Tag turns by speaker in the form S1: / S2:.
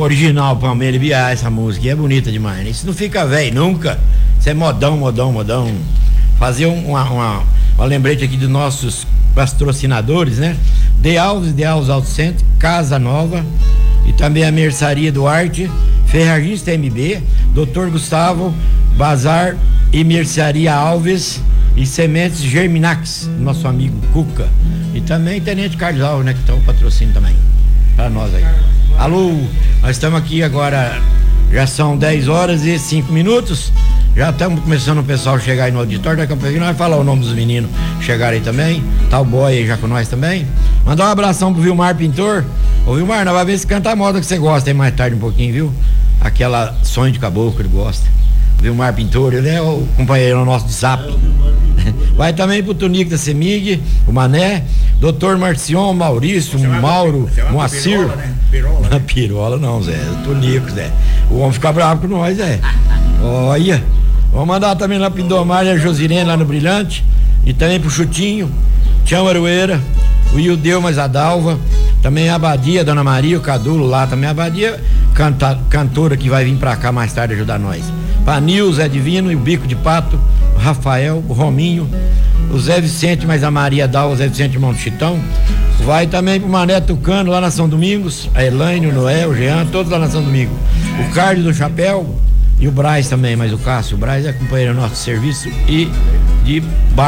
S1: original Palmeira Biá, essa música, é bonita demais, né? Isso não fica velho nunca. Isso é modão. Fazer uma lembrete aqui dos nossos patrocinadores, né? De Alves Auto Center, Casa Nova e também a Mercearia Duarte, Ferragista MB, Dr. Gustavo, Bazar e Mercearia Alves e Sementes Germinax, nosso amigo Cuca. E também Tenente Carlos Alves, né? Que estão patrocínio também para nós aí. Alô, nós estamos aqui agora, já são 10h05. Já estamos começando o pessoal chegar aí no auditório. Daqui a pouquinho nós vamos falar o nome dos meninos chegarem aí também. Tá o boy aí já com nós também. Mandar um abração pro Vilmar Pintor. Ô Vilmar, nós vamos ver se canta a moda que você gosta aí mais tarde um pouquinho, viu? Aquela Sonho de Caboclo ele gosta. Vilmar Pintor, ele é o companheiro nosso de zap. Vai também pro Tonico da Semig, o Mané, Dr. Marcion, Maurício, Mauro, Moacir. Pirola, né? Pirola não, Zé, o Tonico, Zé. O homem fica bravo com nós, Zé. Olha, vamos mandar também lá pro Indomar e a Josirene lá no Brilhante. E também pro Chutinho, Tião Aroeira, o Ildeu, mais a Dalva. Também a Abadia, Dona Maria, o Cadulo lá também. A Abadia, cantora que vai vir pra cá mais tarde ajudar nós. Panil, Zé Divino e o Bico de Pato, o Rafael, o Rominho, o Zé Vicente, mais a Maria Dalva, o Zé Vicente, irmão do Chitão. Vai também pro Mané Tucano, lá na São Domingos, a Elaine, o Noé, o Jean, todos lá na São Domingos. O Carlos do Chapéu e o Braz também, mas o Cássio, o Braz é companheiro nosso de serviço e de bar.